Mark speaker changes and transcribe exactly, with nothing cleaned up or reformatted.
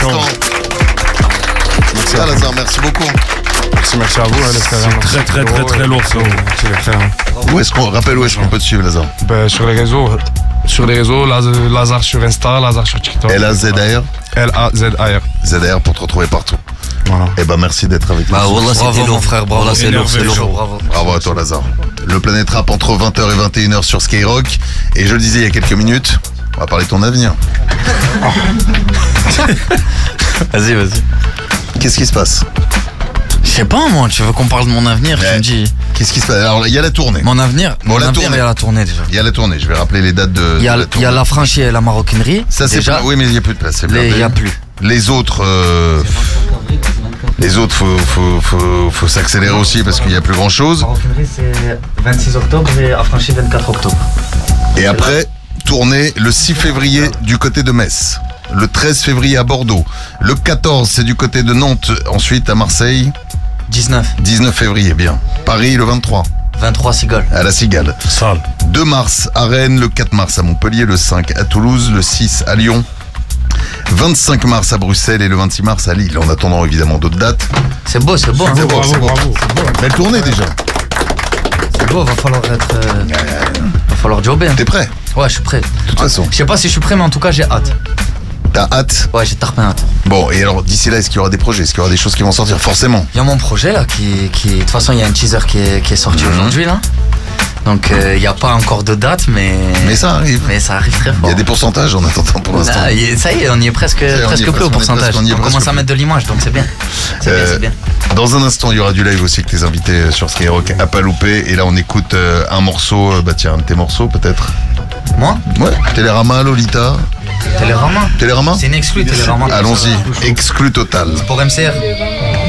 Speaker 1: Merci à Lazare, merci beaucoup.
Speaker 2: Merci, merci à vous. Hein,
Speaker 3: c'est très très très très lourd ça.
Speaker 1: Où est-ce qu'on rappelle où est-ce qu'on peut te suivre, Lazare?
Speaker 2: Ben, sur les réseaux, sur les réseaux, Laz- Lazare sur Insta, Lazare sur TikTok.
Speaker 1: L A Z A R
Speaker 2: L A Z A R.
Speaker 1: Z A R pour te retrouver partout.
Speaker 2: Voilà.
Speaker 1: Et ben merci d'être avec nous.
Speaker 4: Bah voilà, c'était lourd frère, bravo,
Speaker 3: Voilà,
Speaker 4: c'est lourd, c'est lourd.
Speaker 3: bravo.
Speaker 1: Bravo à toi, Lazare. Le Planète Rap entre vingt heures et vingt et une heures sur Skyrock. Et je le disais il y a quelques minutes, on va parler de ton avenir.
Speaker 4: Vas-y, vas-y.
Speaker 1: Qu'est-ce qui se passe?
Speaker 4: Je sais pas moi, tu veux qu'on parle de mon avenir?
Speaker 1: Ouais.
Speaker 4: Tu me dis.
Speaker 1: Qu'est-ce qui se passe? Alors il y a la tournée.
Speaker 4: Mon avenir,
Speaker 1: Bon,
Speaker 4: mon
Speaker 1: la
Speaker 4: avenir,
Speaker 1: tournée.
Speaker 4: il y a la tournée déjà.
Speaker 1: Il y a la tournée, je vais rappeler les dates de,
Speaker 4: Il y a,
Speaker 1: de la
Speaker 4: il
Speaker 1: tournée.
Speaker 4: y a la franchise et la maroquinerie.
Speaker 1: Ça c'est
Speaker 4: déjà.
Speaker 1: pas... Oui mais il n'y a plus de place, c'est
Speaker 4: Les-
Speaker 1: blindé.
Speaker 4: il y a plus.
Speaker 1: Les autres, euh, les autres, faut, faut, faut, faut s'accélérer aussi parce qu'il n'y a plus grand chose.
Speaker 4: Maroquinerie c'est vingt-six octobre et affranchi vingt-quatre octobre.
Speaker 1: Et après, tournée le six février du côté de Metz. Le treize février à Bordeaux. Le quatorze, c'est du côté de Nantes. Ensuite à Marseille.
Speaker 4: dix-neuf.
Speaker 1: dix-neuf février, bien. Paris le vingt-trois,
Speaker 4: vingt-trois Cigole.
Speaker 1: à la Cigale.
Speaker 3: Sale.
Speaker 1: deux mars à Rennes, le quatre mars à Montpellier, le cinq à Toulouse, le six à Lyon. vingt-cinq mars à Bruxelles et le vingt-six mars à Lille. En attendant évidemment d'autres dates.
Speaker 4: C'est beau, c'est beau. hein.
Speaker 1: C'est beau,
Speaker 2: Bravo,
Speaker 1: c'est beau.
Speaker 2: bravo.
Speaker 1: Belle tournée déjà.
Speaker 4: C'est beau, va falloir être. euh, va falloir jobber. hein.
Speaker 1: T'es prêt?
Speaker 4: Ouais, je suis prêt.
Speaker 1: De toute façon,
Speaker 4: Je sais pas si je suis prêt, mais en tout cas, j'ai hâte.
Speaker 1: t'as hâte.
Speaker 4: Ouais, j'ai tarpin hâte.
Speaker 1: Bon, et alors d'ici là, est-ce qu'il y aura des projets? Est-ce qu'il y aura des choses qui vont sortir? Forcément.
Speaker 4: Il y a mon projet là qui. qui... De toute façon, il y a un teaser qui est, qui est sorti
Speaker 1: Mhm.
Speaker 4: aujourd'hui là. Donc, euh, il n'y a pas encore de date, mais.
Speaker 1: Mais ça arrive.
Speaker 4: Mais ça arrive très
Speaker 1: Il
Speaker 4: fort.
Speaker 1: y a des pourcentages en attendant pour l'instant.
Speaker 4: Là, y est- ça y est, on y est presque,
Speaker 1: y est
Speaker 4: presque
Speaker 1: presque,
Speaker 4: plus
Speaker 1: on
Speaker 4: au
Speaker 1: est
Speaker 4: pourcentage.
Speaker 1: presque, on y est
Speaker 4: On,
Speaker 1: presque
Speaker 4: commence à
Speaker 1: plus.
Speaker 4: mettre de l'image, donc c'est bien. C'est bien,
Speaker 1: Euh,
Speaker 4: c'est bien.
Speaker 1: Dans un instant, il y aura du live aussi avec tes invités sur Skyrock à pas louper. Et là, on écoute euh, un morceau, euh, bah tiens, un de tes morceaux peut-être.
Speaker 4: Moi
Speaker 1: Ouais, Télérama, Lolita.
Speaker 4: Télérama
Speaker 1: Télérama
Speaker 4: C'est une exclue, Télérama.
Speaker 1: Allons-y, exclu total.
Speaker 4: Pour M C R.